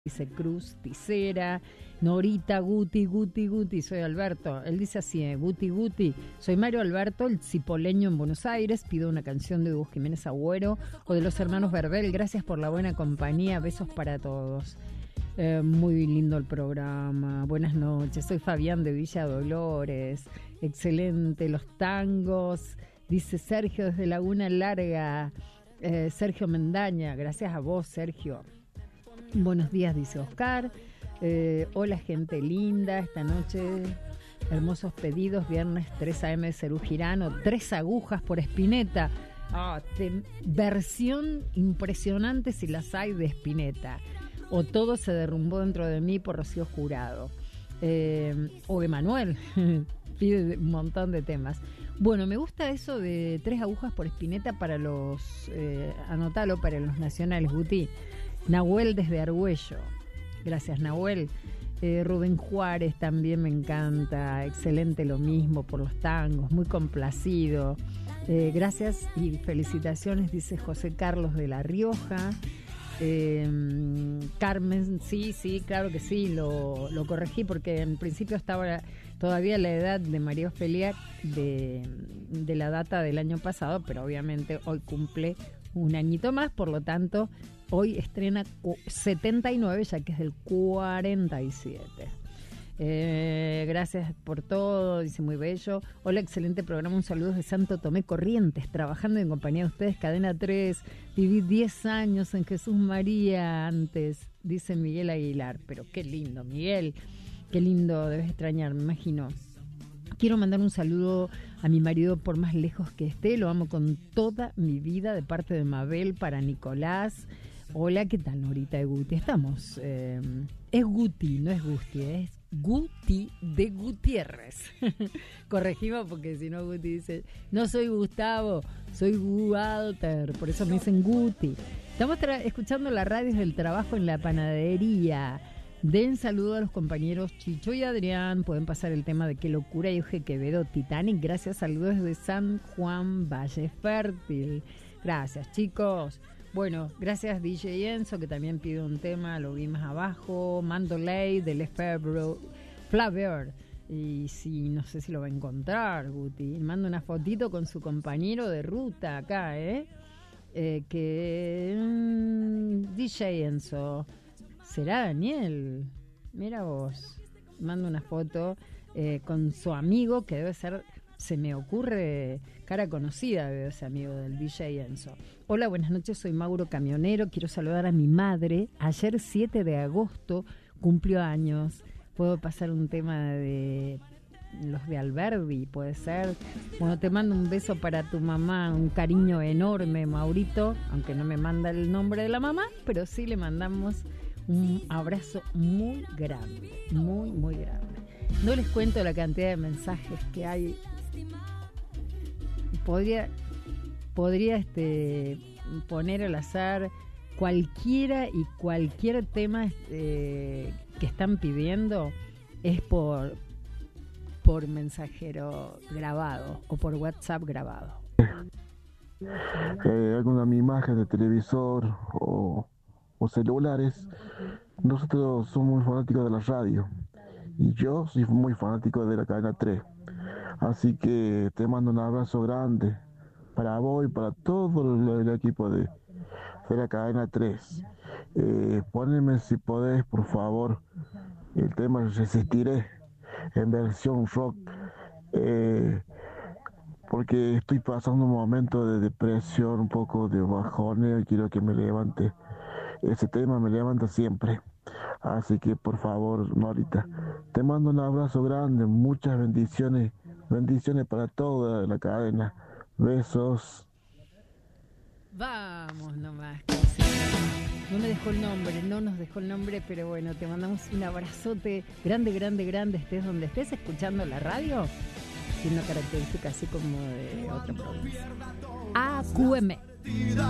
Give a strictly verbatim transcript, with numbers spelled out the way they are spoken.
dice Cruz Ticera, Norita, Guti, Guti, Guti, soy Alberto. Él dice así, eh, Guti, Guti, soy Mario Alberto, el cipoleño en Buenos Aires, pido una canción de Hugo Jiménez Agüero o de los hermanos Verbel, gracias por la buena compañía, besos para todos. Eh, muy lindo el programa, buenas noches, soy Fabián de Villa Dolores, excelente, los tangos, dice Sergio desde Laguna Larga, eh, Sergio Mendaña, gracias a vos Sergio. Buenos días, dice Oscar. Eh, hola, gente linda. Esta noche, hermosos pedidos. Viernes tres a eme de Cerú Girano. Tres agujas por Spinetta. Oh, te, versión impresionante si las hay de Spinetta. O Todo se derrumbó dentro de mí por Rocío Jurado. Eh, o Emanuel. Pide un montón de temas. Bueno, me gusta eso de tres agujas por Spinetta para los... Eh, anotalo para los nacionales, Guti. Nahuel desde Argüello, gracias Nahuel. eh, Rubén Juárez también me encanta, excelente lo mismo por los tangos, muy complacido, eh, gracias y felicitaciones, dice José Carlos de La Rioja. eh, Carmen, sí, sí, claro que sí, lo, lo corregí porque en principio estaba todavía la edad de María Ofelia de, de la data del año pasado, pero obviamente hoy cumple un añito más, por lo tanto hoy estrena setenta y nueve, ya que es del cuarenta y siete. Eh, gracias por todo, dice muy bello. Hola, excelente programa, un saludo de Santo Tomé Corrientes, trabajando en compañía de ustedes, Cadena tres. Viví diez años en Jesús María antes, dice Miguel Aguilar. Pero qué lindo, Miguel, qué lindo, debes extrañar, me imagino. Quiero mandar un saludo a mi marido por más lejos que esté, lo amo con toda mi vida, de parte de Mabel para Nicolás. Hola, ¿qué tal, Norita de Guti? Estamos, eh, es Guti, no es Gusti, es Guti de Gutiérrez. Corregimos porque si no Guti dice, no soy Gustavo, soy Walter, por eso me dicen Guti. Estamos tra- escuchando la radio del trabajo en la panadería. Den saludo a los compañeros Chicho y Adrián, pueden pasar el tema de Qué locura y Euge Quevedo, Titanic, gracias, saludos desde San Juan Valle Fértil. Gracias, chicos. Bueno, gracias D J Enzo, que también pide un tema, lo vi más abajo. Mando Ley de Lefebvre, Flaver. Y si no sé si lo va a encontrar, Guti. Manda una fotito con su compañero de ruta acá, ¿eh? eh que mmm, D J Enzo. ¿Será Daniel? Mira vos. Manda una foto eh, con su amigo, que debe ser... Se me ocurre cara conocida de ese amigo del D J Enzo. Hola, buenas noches, soy Mauro Camionero. Quiero saludar a mi madre. Ayer, siete de agosto, cumplió años. ¿Puedo pasar un tema de los de Alberdi? ¿Puede ser? Bueno, te mando un beso para tu mamá. Un cariño enorme, Maurito. Aunque no me manda el nombre de la mamá, pero sí le mandamos un abrazo muy grande. Muy, muy grande. No les cuento la cantidad de mensajes que hay. Podría, podría este, poner al azar cualquiera y cualquier tema eh, que están pidiendo es por, por mensajero grabado o por WhatsApp grabado. Eh, alguna imagen de televisor o, o celulares. Nosotros somos muy fanáticos de la radio y yo soy muy fanático de la cadena tres. Así que te mando un abrazo grande para vos y para todo el equipo de, de la cadena tres. Eh, poneme si podés, por favor, el tema Resistiré en versión rock, eh, porque estoy pasando un momento de depresión, un poco de bajoneo y quiero que me levante. Ese tema me levanta siempre. Así que por favor, Norita, te mando un abrazo grande, muchas bendiciones. Bendiciones para toda la cadena. Besos. Vamos nomás. No me dejó el nombre, no nos dejó el nombre, pero bueno, te mandamos un abrazote grande, grande, grande, estés donde estés, escuchando la radio. Tiene una característica así como de otra provincia. A Q M.